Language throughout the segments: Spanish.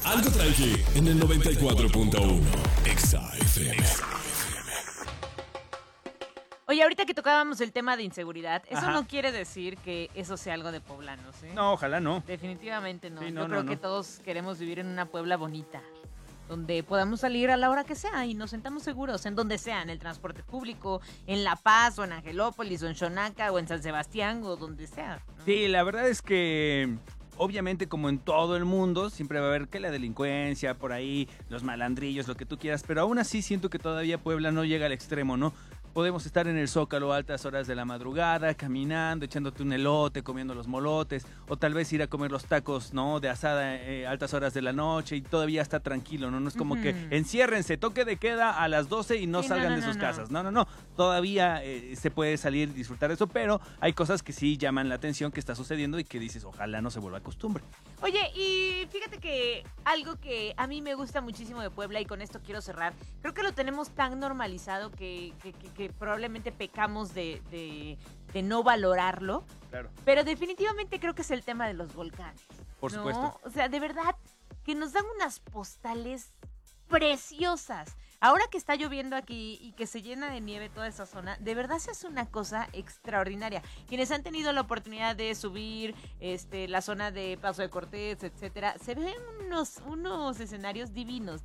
Algo tranqui en el 94.1 Exa FM. Oye, ahorita que tocábamos el tema de inseguridad, eso Ajá. no quiere decir que eso sea algo de poblanos, ¿eh? No, ojalá no. Definitivamente no. Sí, Yo no, creo no, que no. todos queremos vivir en una Puebla bonita, donde podamos salir a la hora que sea y nos sentamos seguros, en donde sea, en el transporte público, en La Paz, o en Angelópolis, o en Xonaca, o en San Sebastián, o donde sea, ¿no? Sí, la verdad es que obviamente como en todo el mundo siempre va a haber que la delincuencia por ahí, los malandrillos, lo que tú quieras, pero aún así siento que todavía Puebla no llega al extremo, ¿no? Podemos estar en el Zócalo a altas horas de la madrugada, caminando, echándote un elote, comiendo los molotes, o tal vez ir a comer los tacos, ¿no? De asada a altas horas de la noche y todavía está tranquilo, ¿no? No es como que enciérrense, toque de queda a las 12 y no Sí, salgan no, de no, sus no. casas. No. Todavía se puede salir y disfrutar de eso, pero hay cosas que sí llaman la atención que está sucediendo y que dices, ojalá no se vuelva costumbre. Oye, y fíjate que algo que a mí me gusta muchísimo de Puebla, y con esto quiero cerrar, creo que lo tenemos tan normalizado que probablemente pecamos de no valorarlo, Claro. pero definitivamente creo que es el tema de los volcanes. Por ¿no? supuesto. O sea, de verdad, que nos dan unas postales preciosas. Ahora que está lloviendo aquí y que se llena de nieve toda esa zona, de verdad se hace una cosa extraordinaria. Quienes han tenido la oportunidad de subir la zona de Paso de Cortés, etcétera, se ven unos escenarios divinos,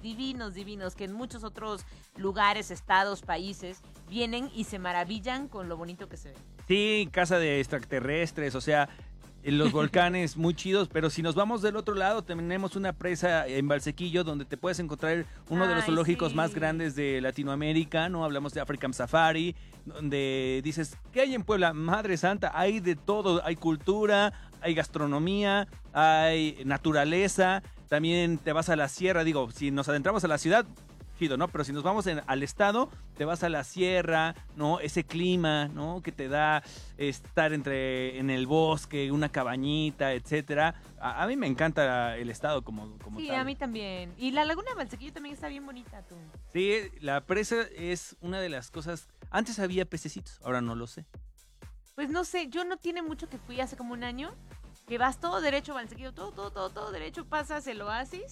que en muchos otros lugares, estados, países, vienen y se maravillan con lo bonito que se ve. Sí, casa de extraterrestres, o sea, los volcanes muy chidos, pero si nos vamos del otro lado, tenemos una presa en Valsequillo donde te puedes encontrar uno de los Ay, zoológicos sí. más grandes de Latinoamérica, ¿no? Hablamos de African Safari, donde dices, ¿qué hay en Puebla? Madre santa, hay de todo, hay cultura, hay gastronomía, hay naturaleza, también te vas a la sierra, digo, si nos adentramos a la ciudad, chido, ¿no? Pero si nos vamos al estado, te vas a la sierra, ¿no? Ese clima, ¿no? Que te da estar en el bosque, una cabañita, etcétera. A mí me encanta el estado como Sí, tal. a mí también. Y la laguna de Valsequillo también está bien bonita, tú. Sí, la presa es una de las cosas. Antes había pececitos, ahora no lo sé. Pues no sé, yo no tiene mucho que fui hace como un año, que vas todo derecho, Valsequillo, todo derecho, pasas el oasis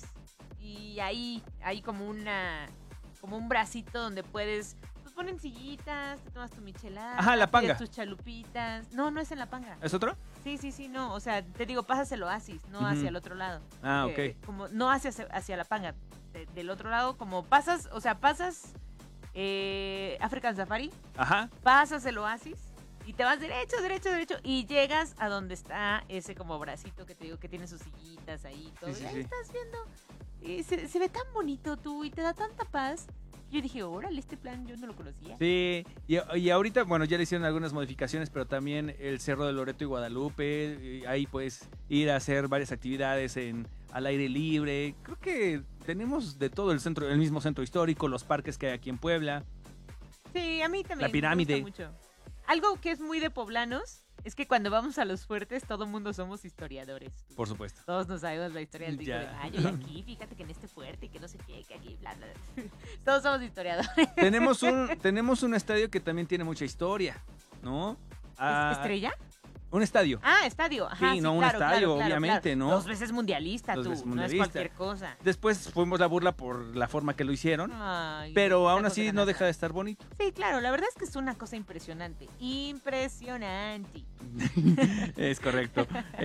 y ahí hay como un bracito donde puedes, pues ponen sillitas, te tomas tu michelada, Ajá, La Panga. pides tus chalupitas. No, no es en La Panga. ¿Es otro? Sí, no, o sea, te digo, pasas el oasis, no Ujú. hacia el otro lado. Ah, ok. Como no hacia La Panga, del otro lado, como pasas, o sea, pasas African Safari, Ajá. pasas el oasis y te vas derecho y llegas a donde está ese como bracito que te digo que tiene sus sillitas ahí y todo. Sí, Y ahí sí. estás viendo. Y se ve tan bonito tú y te da tanta paz. Yo dije, órale, este plan yo no lo conocía. Sí, y ahorita, bueno, ya le hicieron algunas modificaciones, pero también el Cerro de Loreto y Guadalupe, ahí puedes ir a hacer varias actividades al aire libre. Creo que tenemos de todo el mismo centro histórico, los parques que hay aquí en Puebla. Sí, a mí también. La pirámide. Me gusta mucho. Algo que es muy de poblanos es que cuando vamos a los fuertes todo el mundo somos historiadores. Por supuesto. Todos nos sabemos la historia del Pico Ya. de Mayo y aquí, fíjate que en este fuerte, que no sé qué, que aquí, bla, bla, bla. Todos somos historiadores. Tenemos un estadio que también tiene mucha historia, ¿no? ¿Estrella? Un estadio. Ah, estadio. Ajá, Sí, no, un claro, estadio, claro, obviamente, ¿no? 2 veces mundialista, Dos tú. veces No es mundialista. cualquier cosa. Después fuimos la burla por la forma que lo hicieron, Ay, pero aún tacos así de no canasta. deja de estar bonito. Sí, claro, la verdad es que es una cosa impresionante. Impresionante. Es correcto.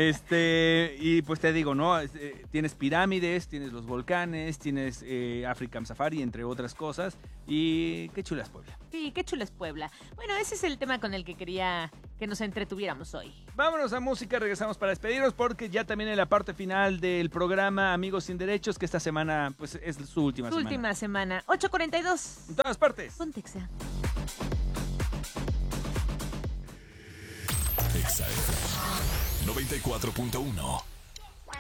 Y pues te digo, ¿no? Tienes pirámides, tienes los volcanes, tienes African Safari, entre otras cosas. Y qué chula es Puebla. Sí, qué chula es Puebla. Bueno, ese es el tema con el que quería que nos entretuviéramos hoy. Vámonos a música, regresamos para despedirnos porque ya también en la parte final del programa Amigos Sin Derechos, que esta semana pues es su última Su semana. última semana. 8:42. En todas partes. Pontexa. Exa FM 94.1